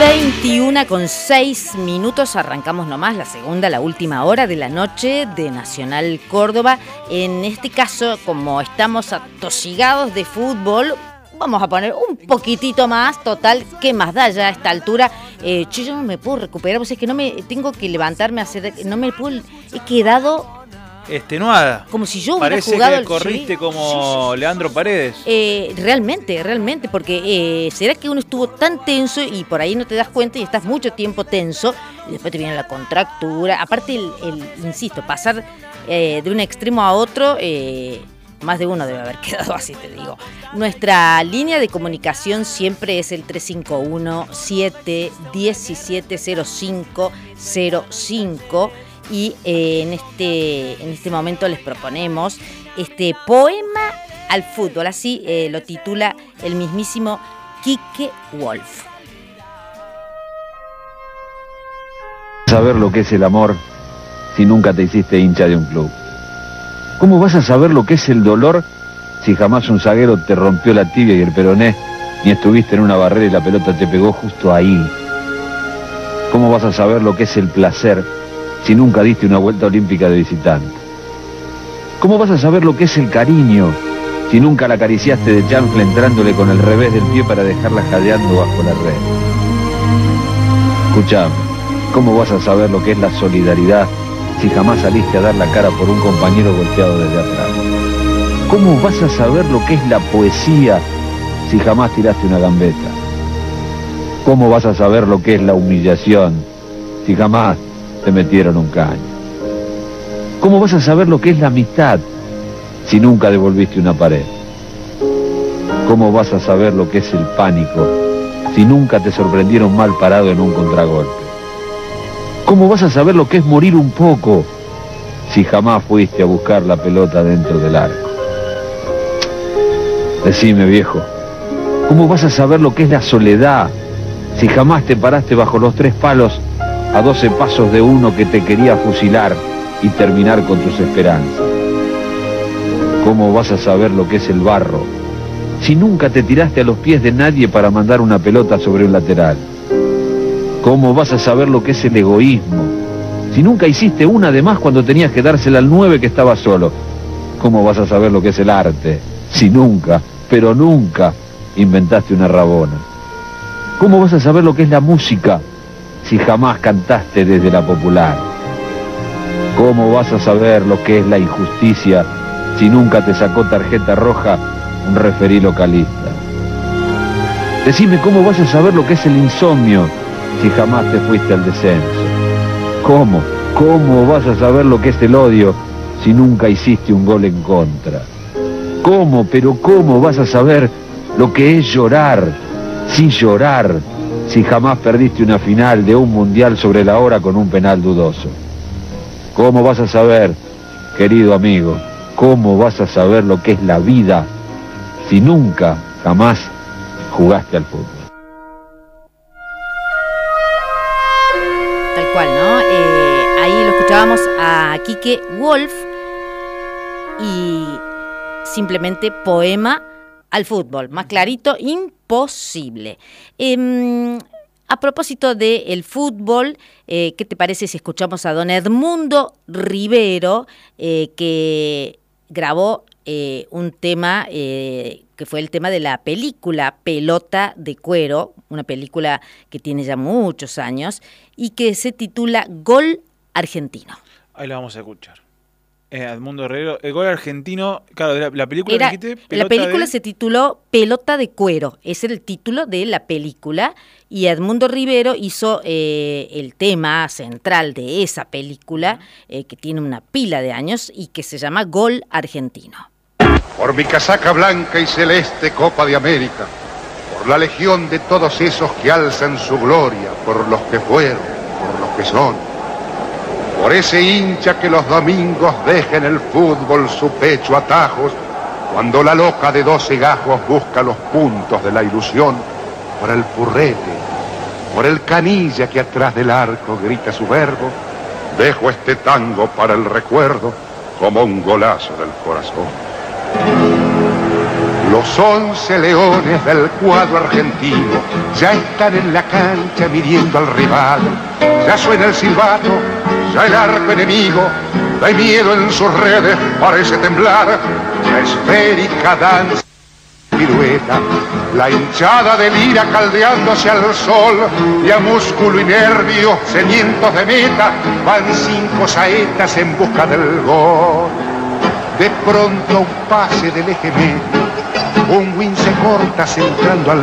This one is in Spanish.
21:06, arrancamos nomás la segunda, la última hora de la noche de Nacional Córdoba. En este caso, como estamos atosigados de fútbol, vamos a poner un poquitito más, total, ¿qué más da ya a esta altura? Yo no me puedo recuperar, pues es que no me tengo que levantarme a hacer, no me puedo, he quedado extenuada. Como si yo hubiera jugado. Parece que corriste como Leandro Paredes. Realmente, porque ¿será que uno estuvo tan tenso y por ahí no te das cuenta y estás mucho tiempo tenso y después te viene la contractura? Aparte, insisto, pasar de un extremo a otro, más de uno debe haber quedado así, te digo. Nuestra línea de comunicación siempre es el 351-717-0505. Y en este momento les proponemos este poema al fútbol, así lo titula el mismísimo Quique Wolf. Saber lo que es el amor si nunca te hiciste hincha de un club. ¿Cómo vas a saber lo que es el dolor si jamás un zaguero te rompió la tibia y el peroné, ni estuviste en una barrera y la pelota te pegó justo ahí? ¿Cómo vas a saber lo que es el placer si nunca diste una vuelta olímpica de visitante? ¿Cómo vas a saber lo que es el cariño si nunca la acariciaste de chanfle entrándole con el revés del pie para dejarla jadeando bajo la red? Escuchame, ¿cómo vas a saber lo que es la solidaridad si jamás saliste a dar la cara por un compañero golpeado desde atrás? ¿Cómo vas a saber lo que es la poesía si jamás tiraste una gambeta? ¿Cómo vas a saber lo que es la humillación si jamás te metieron un caño? ¿Cómo vas a saber lo que es la amistad si nunca devolviste una pared? ¿Cómo vas a saber lo que es el pánico si nunca te sorprendieron mal parado en un contragolpe? ¿Cómo vas a saber lo que es morir un poco si jamás fuiste a buscar la pelota dentro del arco? Decime, viejo, ¿cómo vas a saber lo que es la soledad si jamás te paraste bajo los 3 palos a 12 pasos de uno que te quería fusilar y terminar con tus esperanzas? ¿Cómo vas a saber lo que es el barro si nunca te tiraste a los pies de nadie para mandar una pelota sobre un lateral? ¿Cómo vas a saber lo que es el egoísmo si nunca hiciste una de más cuando tenías que dársela al 9 que estaba solo? ¿Cómo vas a saber lo que es el arte si nunca, pero nunca, inventaste una rabona? ¿Cómo vas a saber lo que es la música si jamás cantaste desde la popular? ¿Cómo vas a saber lo que es la injusticia si nunca te sacó tarjeta roja un referí localista? Decime, ¿cómo vas a saber lo que es el insomnio si jamás te fuiste al descenso? ¿Cómo vas a saber lo que es el odio si nunca hiciste un gol en contra? ¿Cómo vas a saber lo que es llorar, sí llorar, si jamás perdiste una final de un mundial sobre la hora con un penal dudoso? ¿Cómo vas a saber, querido amigo, cómo vas a saber lo que es la vida si nunca, jamás jugaste al fútbol? Tal cual, ¿no? Ahí lo escuchábamos a Quique Wolf y simplemente poema al fútbol, más clarito, imposible. A propósito del fútbol, ¿qué te parece si escuchamos a don Edmundo Rivero, que grabó un tema que fue el tema de la película Pelota de Cuero, una película que tiene ya muchos años y que se titula Gol Argentino? Ahí la vamos a escuchar. Edmundo Rivero, el gol argentino, claro, la película la película se tituló Pelota de Cuero, ese era el título de la película, y Edmundo Rivero hizo el tema central de esa película, que tiene una pila de años y que se llama Gol Argentino. Por mi casaca blanca y celeste Copa de América, por la legión de todos esos que alzan su gloria, por los que fueron, por los que son, por ese hincha que los domingos deja en el fútbol su pecho a tajos, cuando la loca de 12 gajos busca los puntos de la ilusión, por el purrete, por el canilla que atrás del arco grita su verbo, dejo este tango para el recuerdo como un golazo del corazón. Lo Los 11 leones del cuadro argentino ya están en la cancha midiendo al rival. Ya suena el silbato, ya el arco enemigo, no hay miedo en sus redes, parece temblar. La esférica danza pirueta, la hinchada delira caldeándose al sol, y a músculo y nervio, sedientos de meta, van 5 saetas en busca del gol. De pronto un pase del eje medio, un win se corta centrando al